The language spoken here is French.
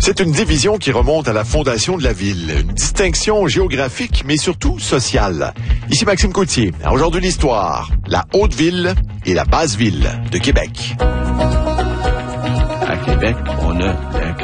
C'est une division qui remonte à la fondation de la ville. Une distinction géographique, mais surtout sociale. Ici Maxime Coutier. Aujourd'hui, l'histoire. La Haute-Ville et la Basse-Ville de Québec. À Québec, on a